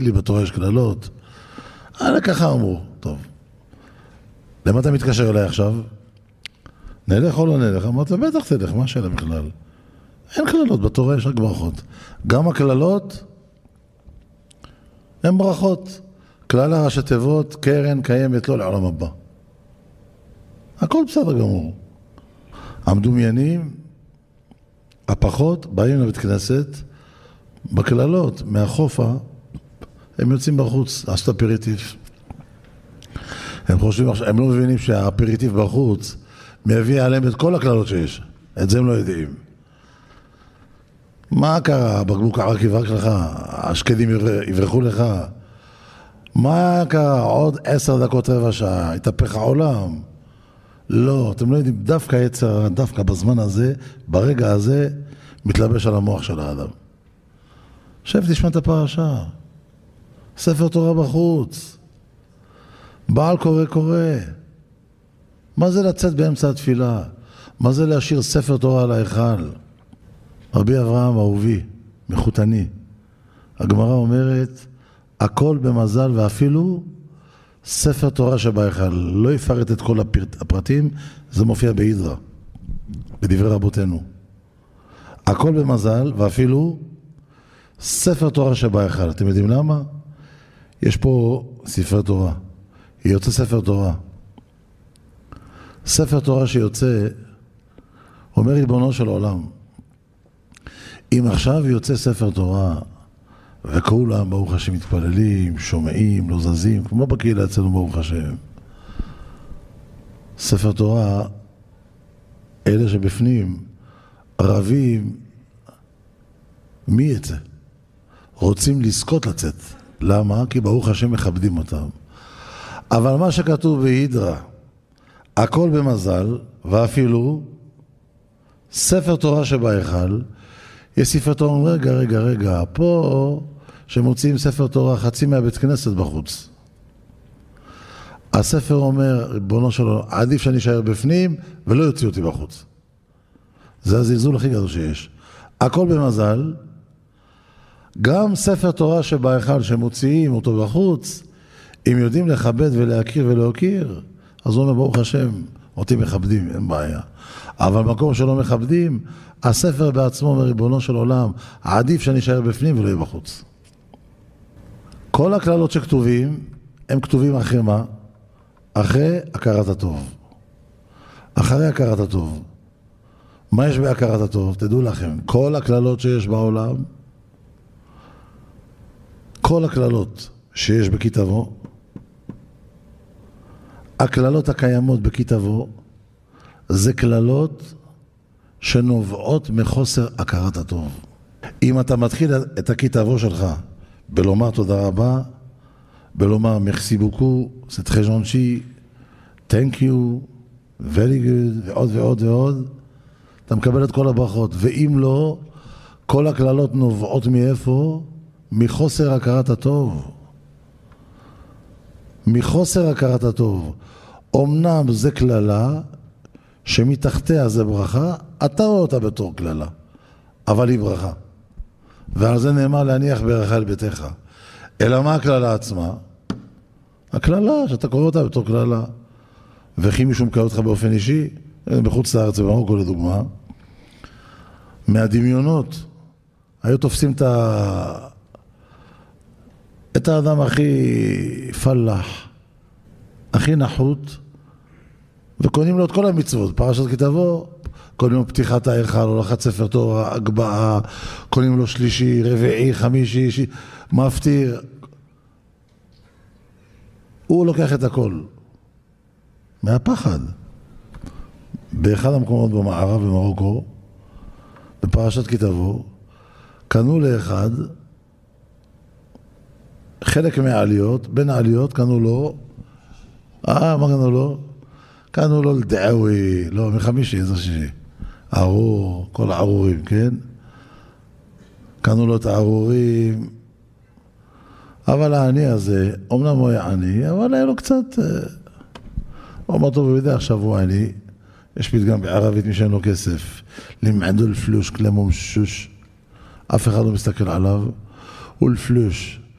תגיד לי, בתורה יש כללות? ככה אמרו, טוב. למה אתה מתקשר אליי עכשיו? נלך או לא נלך? אמרת, בטח תלך, מה השאלה בכלל? אין כללות, בתורה יש רק ברכות. גם הכללות הן ברכות. כלל הראשי תיבות, קרן קיימת לא לעולם הבא. הכל בסדר גמור. המדומיינים, הפחות, באים לבית כנסת, בכללות, מהחופה, הם יוצאים בחוץ, עשת אפריטיף. הם חושבים, הם לא מבינים שהאפריטיף בחוץ מביא עליהם את כל הכללות שיש. את זה הם לא יודעים. מה קרה? הבקבוק ערק יברק לך? השקדים יברחו לך? מה קרה? עוד 10 דקות רבע שעה, התהפך העולם. לא, אתם לא יודעים, דווקא יצר, דווקא בזמן הזה, ברגע הזה, מתלבש על המוח של האדם. שב, תשמע את הפרשה. ספר תורה בחוץ. בעל קורא. מה זה לצאת באמצע התפילה? מה זה להשאיר ספר תורה על ההיכל? רבי אברהם אהובי, מחותני. הגמרא אומרת, הכל במזל ואפילו ספר תורה שבהיכל. לא יפרט את כל הפרטים, זה מופיע בהידרה, בדברי רבותינו. הכל במזל ואפילו ספר תורה שבהיכל. אתם יודעים למה? יש פה ספר תורה. יוצא ספר תורה. ספר תורה שיוצא, אומר ריבונו של עולם, אם עכשיו יוצא ספר תורה, וכולם ברוך השם מתפללים, שומעים, לא זזים, כמו בקהילה אצלנו ברוך השם. ספר תורה, אלה שבפנים, רבים, מי יצא? רוצים לזכות לצאת. למה? כי ברוך השם מכבדים אותם. אבל מה שכתוב בהידרה, הכל במזל, ואפילו ספר תורה שבהיכל, יש ספר תורה, רגע, פה שמוציאים ספר תורה חצי מהבית כנסת בחוץ. הספר אומר, ריבונו שלו, עדיף שאני אשאר בפנים ולא יוציא אותי בחוץ. זה הזלזול הכי גדול שיש. הכל במזל, גם ספר תורה שבהיכל שמוציאים אותו בחוץ, אם יודעים לכבד ולהכיר ולהוקיר, אז הוא אומר, ברוך השם, אותי מכבדים, אין בעיה. אבל במקום שלא מכבדים, הספר בעצמו מריבונו של עולם, עדיף שאני אשאר בפנים ולא יהיה בחוץ. כל הכללות שכתובים, הם כתובים אחרי מה? אחרי הכרת הטוב. אחרי הכרת הטוב. מה יש בהכרת הטוב? תדעו לכם, כל הכללות שיש בעולם, כל הכללות שיש בכתבו, הכללות הקיימות בכתבו, זה כללות שנובעות מחוסר הכרת הטוב. אם אתה מתחיל את הכתבו שלך בלומר תודה רבה, בלומר merci beaucoup, c'est très gentil, thank you, very good, ועוד, אתה מקבל את כל הברכות. ואם לא, כל הכללות נובעות מאיפה? מחוסר הכרת הטוב. מחוסר הכרת הטוב. אמנם זה כללה, שמתחתיה זה ברכה, אתה רואה אותה בתור כללה, אבל היא ברכה. ועל זה נאמר להניח ברכה על ביתך. אלא מה הכללה עצמה? הכללה, שאתה קורא אותה בתור כללה. וכי מישהו מקרא אותך באופן אישי, בחוץ לארץ ובמרוקו לדוגמה, מהדמיונות, היו תופסים את האדם הכי פלח, הכי נחות, וקונים לו את כל המצוות, פרשת כתבו, קונים לו פתיחת ההיכל, הולכת ספר תורה, הגבהה, קונים לו שלישי, רביעי, חמישי, מפטיר. הוא לוקח את הכל. מהפחד. באחד המקומות במערב, במרוקו, בפרשת כתבו, קנו לאחד, חלק מהעליות, בין העליות קנו לו, מה קנו לו? קנו לו לדעווי, לא, מחמישי, זה שישי. ארור, כל הארורים, כן? קנו לו את הארורים, אבל העני הזה, אומנם הוא היה עני, אבל היה לו קצת, הוא אמר טוב, הוא יודע, עכשיו הוא עני, יש פתגם בערבית, מי שאין לו כסף, למעדו לפלוש, כלמו משוש, אף אחד לא מסתכל עליו, הוא לפלוש,